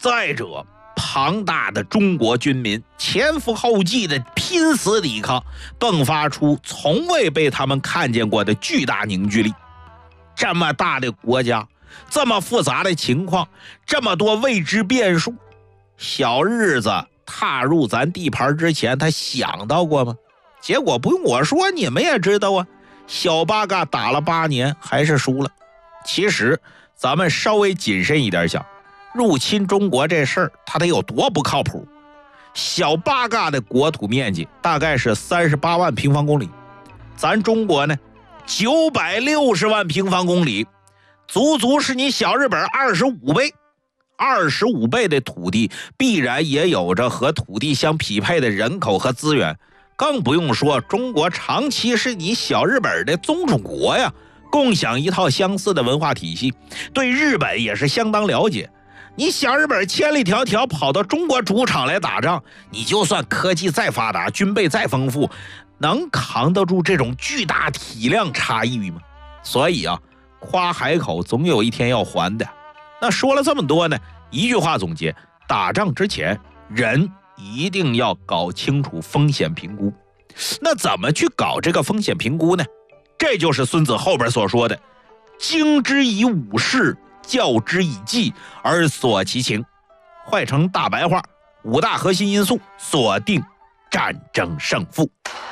再者，庞大的中国军民前赴后继的拼死抵抗，迸发出从未被他们看见过的巨大凝聚力。这么大的国家，这么复杂的情况，这么多未知变数，小日子踏入咱地盘之前，他想到过吗？结果不用我说，你们也知道啊，小八嘎打了8年还是输了。其实咱们稍微谨慎一点想，入侵中国这事儿它得有多不靠谱。小八嘎的国土面积大概是38万平方公里，咱中国呢960万平方公里，足足是你小日本25倍。25倍的土地必然也有着和土地相匹配的人口和资源，更不用说中国长期是你小日本的宗主国呀，共享一套相似的文化体系，对日本也是相当了解。你小日本千里迢迢跑到中国主场来打仗，你就算科技再发达，军备再丰富，能扛得住这种巨大体量差异吗？所以啊，夸海口总有一天要还的。那说了这么多呢，一句话总结，打仗之前人一定要搞清楚风险评估。那怎么去搞这个风险评估呢？这就是孙子后边所说的经之以武事，教之以计，而索其情。换成大白话，5大核心因素锁定战争胜负。